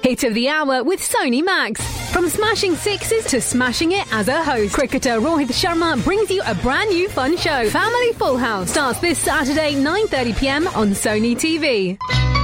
Hit of the hour with Sony Max. From smashing sixes to smashing it as a host, cricketer Rohit Sharma brings you a brand new fun show. Family Full House starts this Saturday 9:30 p.m. on Sony TV.